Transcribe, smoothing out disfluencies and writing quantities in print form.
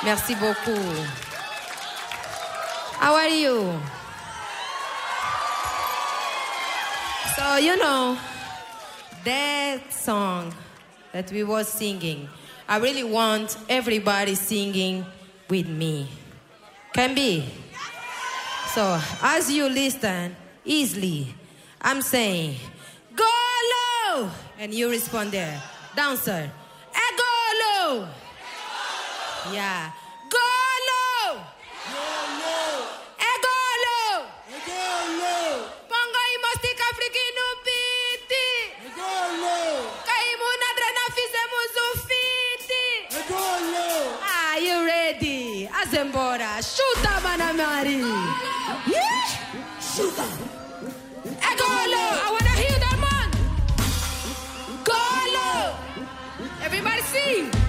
Merci beaucoup. How are you? So, you know, that song that we was singing, I really want everybody singing with me. Can be? So, as you listen easily, I'm saying, go low! And you respond there. Dancer, go low! Yeah. Go low! Go low! Pongo y mostica africano biti! Kaimu na drena fizemos fiti! Are you ready? Azembora, chuta manamari! Chuta! Go low! I wanna hear that man! Go low! Everybody sing!